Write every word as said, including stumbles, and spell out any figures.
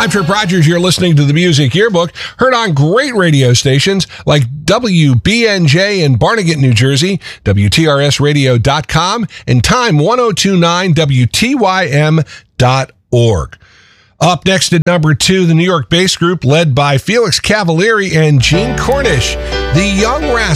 I'm Trip Rogers. You're listening to the Music Yearbook, heard on great radio stations like W B N J in Barnegat, New Jersey, W T R S radio dot com, and Time ten twenty-nine W T Y M dot org. Up next at number two, the New York bass group led by Felix Cavalieri and Gene Cornish, the Young Rascals.